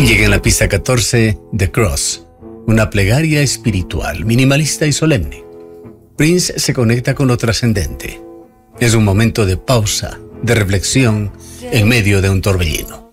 Llega en la pista 14, The Cross, una plegaria espiritual, minimalista y solemne. Prince se conecta con lo trascendente. Es un momento de pausa, de reflexión, en medio de un torbellino.